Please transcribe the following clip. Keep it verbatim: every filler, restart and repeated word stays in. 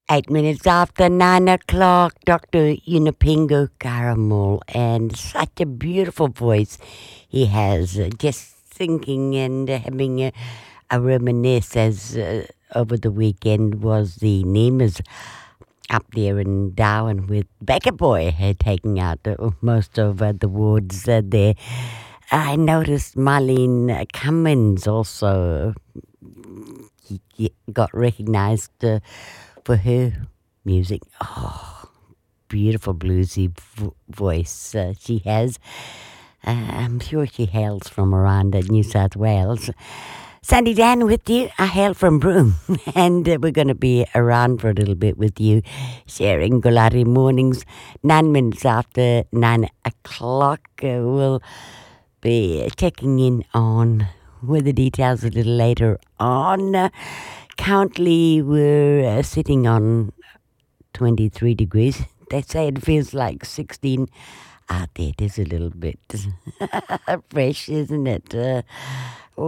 Eight minutes after nine o'clock, Doctor Unapingo Karamal, and such a beautiful voice he has. Uh, just singing and uh, having a, a reminisce as uh, over the weekend was the Nemas up there in Darwin with Becca Boy had taken out uh, most of uh, the wards uh, there. I noticed Marlene Cummins also got recognized uh, for her music. Oh, beautiful bluesy vo- voice uh, she has. Uh, I'm sure she hails from around uh, New South Wales. Sandy Dan with you. I hail from Broome, and uh, we're going to be around for a little bit with you, sharing Golari mornings. Nine minutes after nine o'clock, uh, we'll be checking in on weather details a little later on. Uh, currently, we're uh, sitting on twenty-three degrees. They say it feels like sixteen out there. It is a little bit fresh, isn't it? Uh,